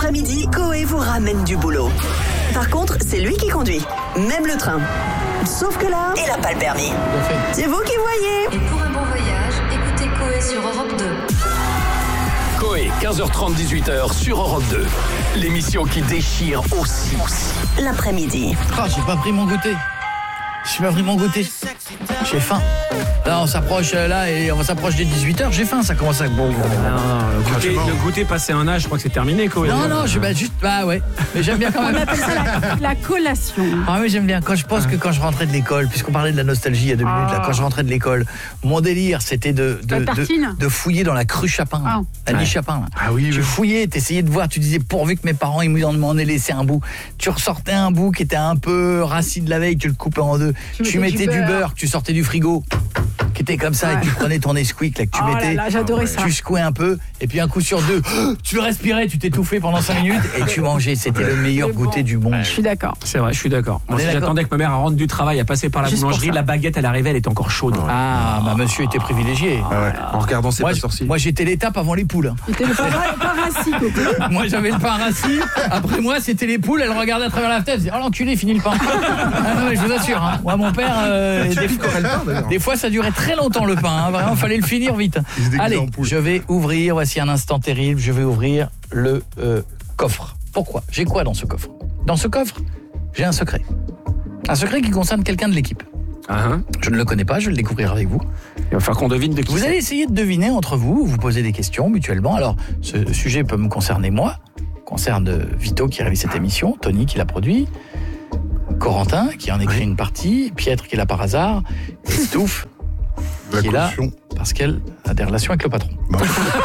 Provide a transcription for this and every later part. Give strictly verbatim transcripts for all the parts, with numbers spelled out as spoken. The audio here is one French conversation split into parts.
l'après-midi, Coé vous ramène du boulot. Par contre, c'est lui qui conduit, même le train. Sauf que là, il n'a pas le permis. C'est vous qui voyez. Et pour un bon voyage, écoutez Coé sur Europe deux. Coé, quinze heures trente, dix-huit heures sur Europe deux. L'émission qui déchire aussi. L'après-midi. Oh, j'ai pas pris mon goûter. J'ai pas pris mon goûter. J'ai faim. Là, on s'approche là et on s'approche des dix-huit heures. J'ai faim, ça commence à... Bon, non, le, goûter, le goûter passé un âge, je crois que c'est terminé, Coé. Non, non, je bah, juste... Bah ouais. Mais j'aime bien quand même. On appelle ça la, la collation. Ah oui, j'aime bien. Quand je pense que quand je rentrais de l'école, puisqu'on parlait de la nostalgie il y a deux minutes, là, quand je rentrais de l'école, mon délire, c'était de, de, de, de fouiller dans la crue Chapin. Ah. La ouais. Chapin. Là. Ah oui, tu oui. fouillais, t'essayais de voir, tu disais pourvu que mes parents ils m'en aient laissé un bout. Tu ressortais un bout qui était un peu rassis de la veille, tu le coupais en deux. Tu, tu mettais, mettais du, beurre. du beurre, que tu sortais du frigo, qui était comme ça, ouais. Et tu prenais ton Nesquik là, que tu oh mettais. Là là, j'adorais ça. Tu secouais un peu, et puis un coup sur deux, tu respirais, tu t'étouffais pendant cinq minutes, et tu mangeais. C'était le meilleur bon. goûter du monde. Je suis d'accord. C'est vrai, je suis d'accord. Moi, si j'attendais que ma mère rentre du travail, à passer par la Juste boulangerie, la baguette, elle arrivait, elle était encore chaude. Ouais. Ah, bah monsieur était privilégié. Ah ouais. En regardant C'est moi, pas sorcier. Moi, j'étais l'étape avant les poules. C'était le pain rassis. Moi, j'avais le pain rassis. Après moi, c'était les poules. Elles regardaient à travers la fenêtre. Elles disaient, oh l'enculé, fini le pain. Ah non, mais je vous assure. Hein. Moi, mon père, euh, des, fois, des fois, ça durait très longtemps le pain. Hein. Vraiment, fallait le finir vite. Allez, je vais ouvrir. Voici un instant terrible. Je vais ouvrir le euh, coffre. Pourquoi ? J'ai quoi dans ce coffre ? Dans ce coffre, j'ai un secret. Un secret qui concerne quelqu'un de l'équipe. Uh-huh. Je ne le connais pas, je vais le découvrir avec vous. Il va falloir qu'on devine de qui Vous c'est. allez essayer de deviner entre vous, vous posez des questions mutuellement. Alors, ce sujet peut me concerner moi, concerne Vito qui réalise cette émission, Tony qui l'a produit, Corentin qui en écrit oui. une partie, Pietre qui est là par hasard, et Stouff qui est là parce qu'elle a des relations avec le patron. Bah.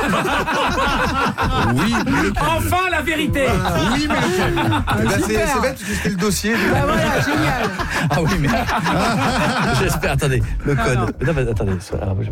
Oui, mais enfin la vérité. Ah, oui, mais lequel ah, bah, c'est, c'est bête parce que c'était le dossier. Bah voilà, génial. Ah oui, mais j'espère. Attendez, le code. Non, non. Non, mais attendez.